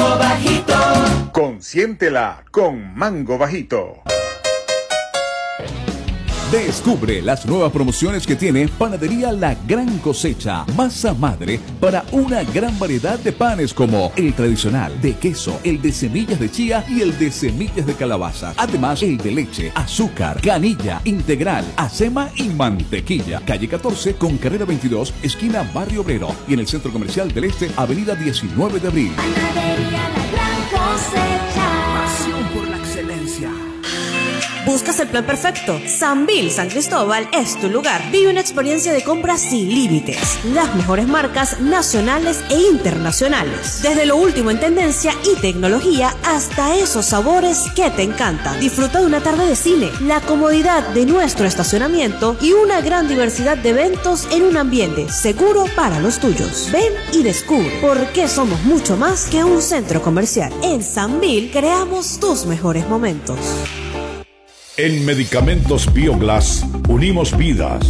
Mango Bajito. Consiéntela con Mango Bajito. Descubre las nuevas promociones que tiene Panadería La Gran Cosecha. Masa madre para una gran variedad de panes como el tradicional de queso, el de semillas de chía y el de semillas de calabaza. Además, el de leche, azúcar, canilla, integral, acema y mantequilla. Calle 14 con carrera 22, esquina Barrio Obrero. Y en el Centro Comercial del Este, avenida 19 de abril. Panadería La Gran Cosecha. Pasión por la excelencia. ¿Buscas el plan perfecto? Sambil San Cristóbal es tu lugar. Vive una experiencia de compra sin límites. Las mejores marcas nacionales e internacionales. Desde lo último en tendencia y tecnología hasta esos sabores que te encantan. Disfruta de una tarde de cine, la comodidad de nuestro estacionamiento y una gran diversidad de eventos en un ambiente seguro para los tuyos. Ven y descubre por qué somos mucho más que un centro comercial. En Sambil creamos tus mejores momentos. En Medicamentos Bioglass unimos vidas.